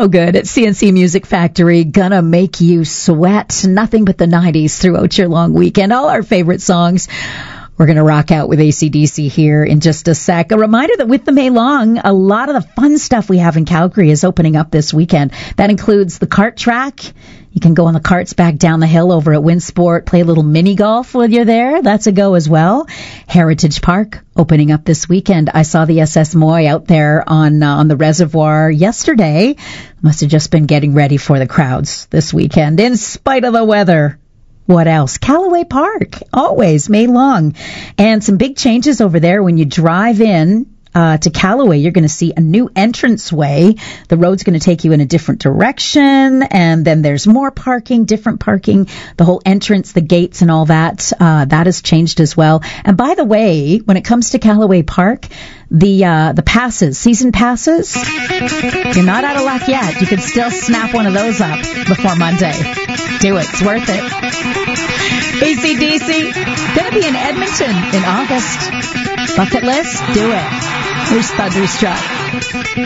So good at CNC Music Factory. Gonna make you sweat. Nothing but the 90s throughout your long weekend. All our favorite songs. We're going to rock out with AC/DC here in just a sec. A reminder that with the May Long, a lot of the fun stuff we have in Calgary is opening up this weekend. That includes the kart track. You can go on the karts back down the hill over at Winsport, play a little mini golf while you're there. That's a go as well. Heritage Park opening up this weekend. I saw the SS Moy out there on the reservoir yesterday. Must have just been getting ready for the crowds this weekend in spite of the weather. What else? Callaway Park, always May Long. And some big changes over there when you drive in to Callaway. You're going to see a new entranceway. The road's going to take you in a different direction, and then there's more parking, different parking. The whole entrance, the gates and all that, that has changed as well. And by the way, when it comes to Callaway Park, the passes, season passes, you're not out of luck yet. You can still snap one of those up before Monday. Do it. It's worth it. AC/DC, going to be in Edmonton in August. Bucket list? Do it. Here's Thunderstruck.